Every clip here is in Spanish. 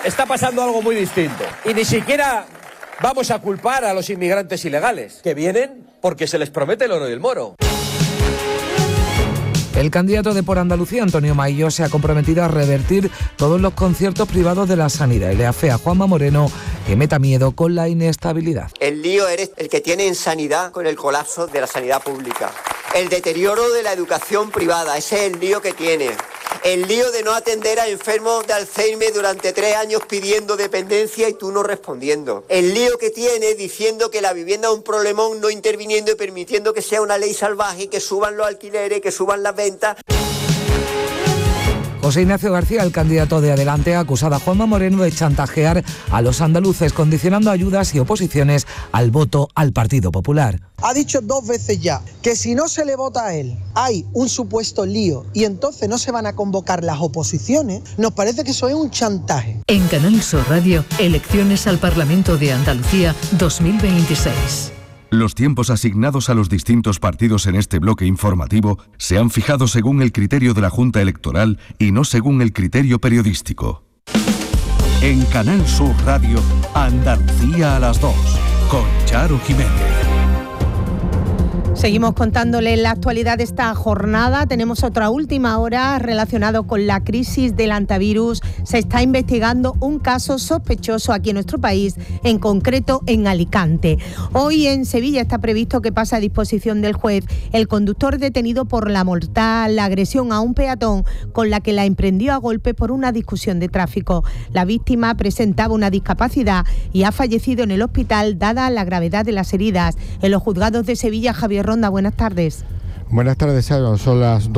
está pasando algo muy distinto. Y ni siquiera vamos a culpar a los inmigrantes ilegales, que vienen porque se les promete el oro y el moro. El candidato de Por Andalucía, Antonio Maillo, se ha comprometido a revertir todos los conciertos privados de la sanidad y le afea a Juanma Moreno que meta miedo con la inestabilidad. El lío eres el que tiene en sanidad con el colapso de la sanidad pública. El deterioro de la educación privada, ese es el lío que tiene. El lío de no atender a enfermos de Alzheimer durante 3 años pidiendo dependencia y tú no respondiendo. El lío que tiene diciendo que la vivienda es un problemón, no interviniendo y permitiendo que sea una ley salvaje y que suban los alquileres, que suban las ventas. José Ignacio García, el candidato de Adelante, ha acusado a Juanma Moreno de chantajear a los andaluces, condicionando ayudas y oposiciones al voto al Partido Popular. Ha dicho 2 veces ya que si no se le vota a él hay un supuesto lío y entonces no se van a convocar las oposiciones. Nos parece que eso es un chantaje. En Canal Sur Radio, elecciones al Parlamento de Andalucía 2026. Los tiempos asignados a los distintos partidos en este bloque informativo se han fijado según el criterio de la Junta Electoral y no según el criterio periodístico. En Canal Sur Radio, Andalucía a las 2, con Charo Jiménez. Seguimos contándole la actualidad de esta jornada. Tenemos otra última hora relacionado con la crisis del antivirus. Se está investigando un caso sospechoso aquí en nuestro país, en concreto en Alicante. Hoy en Sevilla está previsto que pase a disposición del juez el conductor detenido por la mortal agresión a un peatón con la que la emprendió a golpe por una discusión de tráfico. La víctima presentaba una discapacidad y ha fallecido en el hospital dada la gravedad de las heridas. En los juzgados de Sevilla, Javier Ronda, buenas tardes. Buenas tardes, Sara. Son las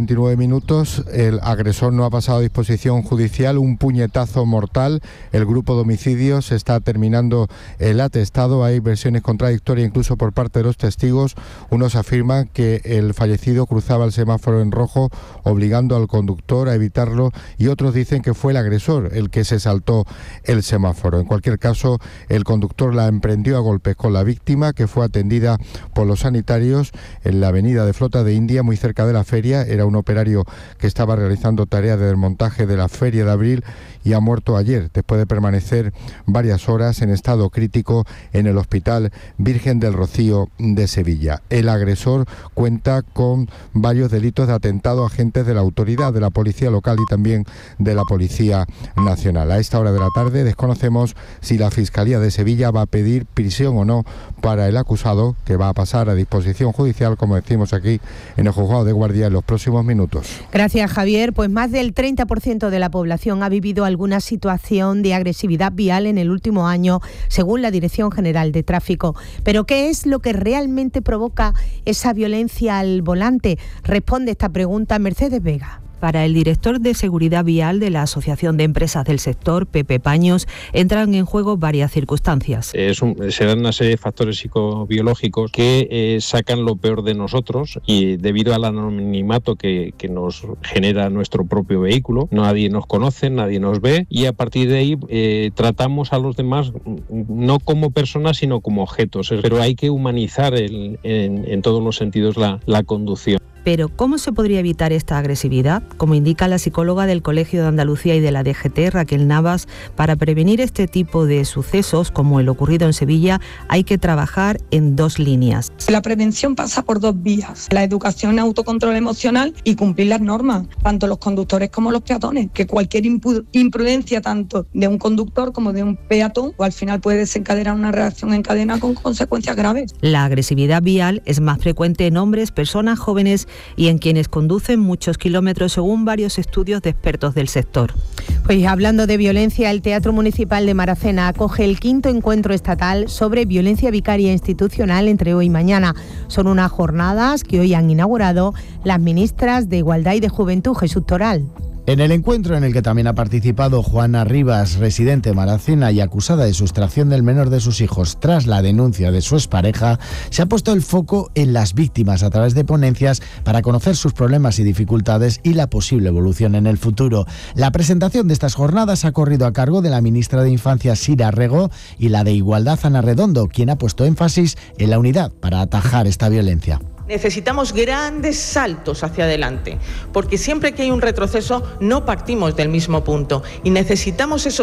2:29. El agresor no ha pasado a disposición judicial. Un puñetazo mortal. El grupo de homicidios está terminando el atestado. Hay versiones contradictorias incluso por parte de los testigos. Unos afirman que el fallecido cruzaba el semáforo en rojo, obligando al conductor a evitarlo, y otros dicen que fue el agresor el que se saltó el semáforo. En cualquier caso, el conductor la emprendió a golpes con la víctima, que fue atendida por los sanitarios en la avenida de Flota de India, muy cerca de la feria. Era un operario que estaba realizando tareas de desmontaje de la Feria de Abril y ha muerto ayer, después de permanecer varias horas en estado crítico en el Hospital Virgen del Rocío de Sevilla. El agresor cuenta con varios delitos de atentado a agentes de la autoridad, de la policía local y también de la Policía Nacional. A esta hora de la tarde desconocemos si la Fiscalía de Sevilla va a pedir prisión o no para el acusado, que va a pasar a disposición judicial, como decimos aquí, en el juzgado de guardia en los próximos minutos. Gracias, Javier. Pues más del 30% de la población ha vivido alguna situación de agresividad vial en el último año, según la Dirección General de Tráfico. Pero ¿qué es lo que realmente provoca esa violencia al volante? Responde esta pregunta Mercedes Vega. Para el director de Seguridad Vial de la Asociación de Empresas del Sector, Pepe Paños, entran en juego varias circunstancias. Se dan una serie de factores psicobiológicos que sacan lo peor de nosotros, y debido al anonimato que nos genera nuestro propio vehículo, nadie nos conoce, nadie nos ve, y a partir de ahí tratamos a los demás no como personas sino como objetos. Pero hay que humanizar en todos los sentidos la conducción. Pero ¿cómo se podría evitar esta agresividad? Como indica la psicóloga del Colegio de Andalucía y de la DGT, Raquel Navas, para prevenir este tipo de sucesos como el ocurrido en Sevilla hay que trabajar en 2 líneas. La prevención pasa por 2 vías: la educación, autocontrol emocional y cumplir las normas, tanto los conductores como los peatones, que cualquier imprudencia tanto de un conductor como de un peatón al final puede desencadenar una reacción en cadena con consecuencias graves. La agresividad vial es más frecuente en hombres, personas jóvenes y en quienes conducen muchos kilómetros, según varios estudios de expertos del sector. Pues hablando de violencia, el Teatro Municipal de Maracena acoge el 5º encuentro estatal sobre violencia vicaria institucional entre hoy y mañana. Son unas jornadas que hoy han inaugurado las ministras de Igualdad y de Juventud, Jesús Toral. En el encuentro, en el que también ha participado Juana Rivas, residente de Maracena y acusada de sustracción del menor de sus hijos tras la denuncia de su expareja, se ha puesto el foco en las víctimas a través de ponencias para conocer sus problemas y dificultades y la posible evolución en el futuro. La presentación de estas jornadas ha corrido a cargo de la ministra de Infancia, Sira Rego, y la de Igualdad, Ana Redondo, quien ha puesto énfasis en la unidad para atajar esta violencia. Necesitamos grandes saltos hacia adelante, porque siempre que hay un retroceso no partimos del mismo punto y necesitamos esos